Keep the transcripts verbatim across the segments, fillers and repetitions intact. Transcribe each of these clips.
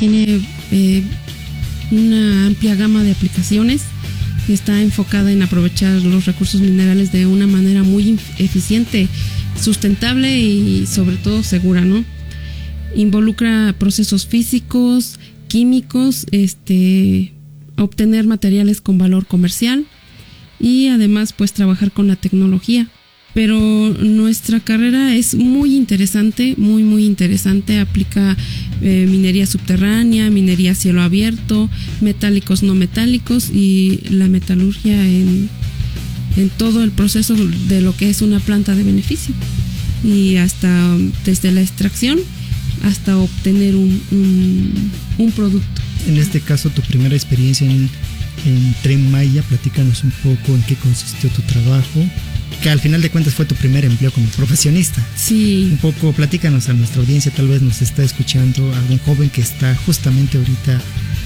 tiene eh, una amplia gama de aplicaciones. Está enfocada en aprovechar los recursos minerales de una manera muy eficiente, sustentable y sobre todo segura, ¿no? Involucra procesos físicos, químicos, este, obtener materiales con valor comercial y además pues trabajar con la tecnología. Pero nuestra carrera es muy interesante, muy muy interesante. Aplica eh, minería subterránea, minería a cielo abierto, metálicos no metálicos y la metalurgia en, en todo el proceso de lo que es una planta de beneficio. Y hasta desde la extracción hasta obtener un, un, un producto. En este caso, tu primera experiencia en, en Tren Maya, platícanos un poco en qué consistió tu trabajo, que al final de cuentas fue tu primer empleo como profesionista. Sí. Un poco, platícanos a nuestra audiencia, tal vez nos está escuchando algún joven que está justamente ahorita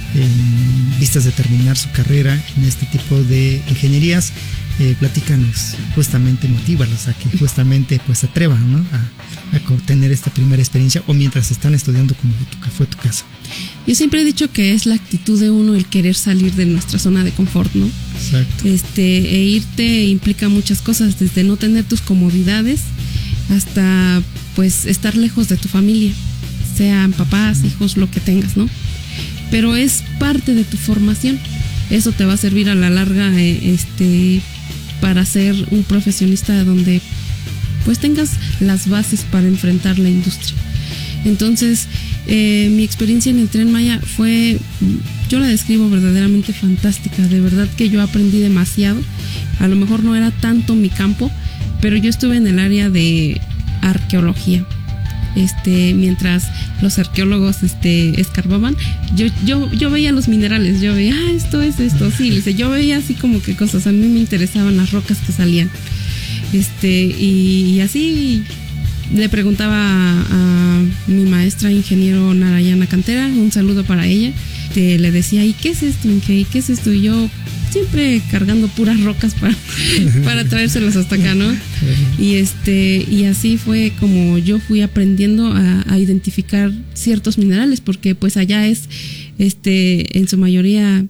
en vistas de terminar su carrera en este tipo de ingenierías. Eh, platícanos, justamente motívalos a que justamente pues se atrevan, ¿no? a, a tener esta primera experiencia o mientras están estudiando, como tu, fue tu caso. Yo siempre he dicho que es la actitud de uno el querer salir de nuestra zona de confort, ¿no? Exacto. Este, e irte implica muchas cosas, desde no tener tus comodidades hasta pues estar lejos de tu familia, sean papás, hijos, lo que tengas, ¿no? Pero es parte de tu formación. Eso te va a servir a la larga, eh, este, para ser un profesionista donde pues tengas las bases para enfrentar la industria. Entonces, eh, mi experiencia en el Tren Maya fue, yo la describo verdaderamente fantástica. De verdad que yo aprendí demasiado. A lo mejor no era tanto mi campo, pero yo estuve en el área de arqueología. Este, mientras los arqueólogos este, escarbaban, yo, yo, yo veía los minerales, yo veía, ah, esto es esto, sí, dice, yo veía así como que cosas, a mí me interesaban las rocas que salían. Este, y, y así le preguntaba a, a mi maestra ingeniero Narayana Cantera, un saludo para ella, que le decía, ¿y qué es esto? ¿Y qué es esto? Y yo siempre cargando puras rocas para, para traérselas hasta acá, ¿no? Y este, y así fue como yo fui aprendiendo a, a identificar ciertos minerales, porque pues allá es, este, en su mayoría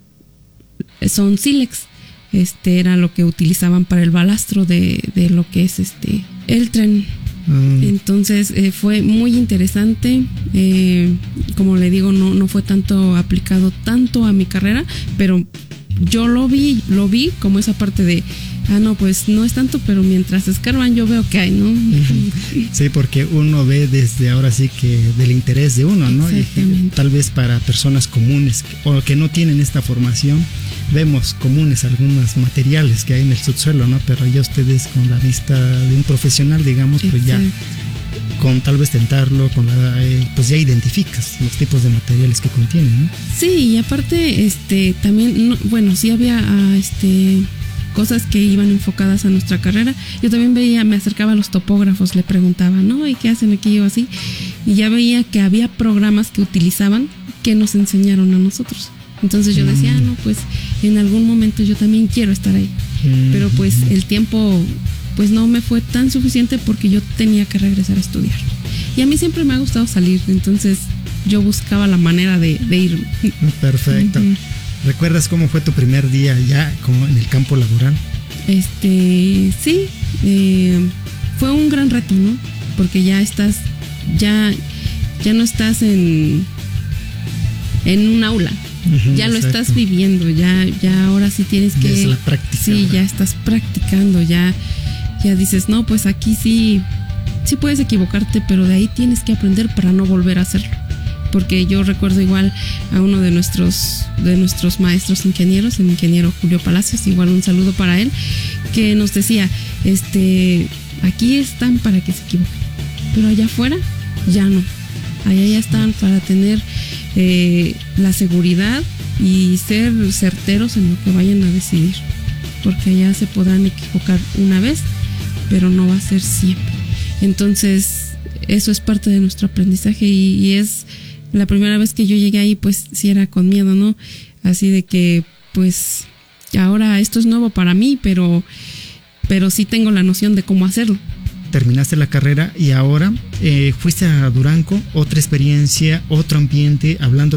son sílex. Este era lo que utilizaban para el balastro de, de lo que es este el tren. Mm. Entonces eh, fue muy interesante. Eh, como le digo, no, no fue tanto aplicado tanto a mi carrera, pero yo lo vi, lo vi como esa parte de, ah, no, pues no es tanto, pero mientras escarban yo veo que hay, ¿no? Sí, porque uno ve desde ahora sí que del interés de uno, ¿no? Y tal vez para personas comunes o que no tienen esta formación, vemos comunes algunos materiales que hay en el subsuelo, ¿no? Pero ya ustedes con la vista de un profesional, digamos, pues ya con tal vez tentarlo, con la, eh, pues ya identificas los tipos de materiales que contienen, ¿no? Sí, y aparte, este, también, no, bueno, sí había, uh, este, cosas que iban enfocadas a nuestra carrera. Yo también veía, me acercaba a los topógrafos, le preguntaba, ¿no? ¿Y qué hacen aquí o así? Y ya veía que había programas que utilizaban que nos enseñaron a nosotros. Entonces yo decía, ah, no, pues en algún momento yo también quiero estar ahí. Mm. Pero pues el tiempo pues no me fue tan suficiente porque yo tenía que regresar a estudiar. Y a mí siempre me ha gustado salir, entonces yo buscaba la manera de, de irme. Perfecto. Uh-huh. ¿Recuerdas cómo fue tu primer día ya como en el campo laboral? Este, sí, eh, fue un gran reto, ¿no? Porque ya estás, ya, ya no estás en, en un aula. Uh-huh, ya lo exacto. Estás viviendo, ya, ya ahora sí tienes que... Es la práctica. Sí, ¿verdad? Ya estás practicando, ya, ya dices, no, pues aquí sí, sí puedes equivocarte, pero de ahí tienes que aprender para no volver a hacerlo. Porque yo recuerdo igual a uno de nuestros, de nuestros maestros ingenieros, el ingeniero Julio Palacios, igual un saludo para él, que nos decía, este, aquí están para que se equivoquen, pero allá afuera ya no. Allá ya están para tener eh, la seguridad y ser certeros en lo que vayan a decidir, porque allá se podrán equivocar una vez, pero no va a ser siempre. Entonces eso es parte de nuestro aprendizaje y, y es la primera vez que yo llegué ahí, pues sí era con miedo, ¿no? Así de que pues ahora esto es nuevo para mí, pero, pero sí tengo la noción de cómo hacerlo. Terminaste la carrera y ahora eh, fuiste a Durango, otra experiencia, otro ambiente, hablando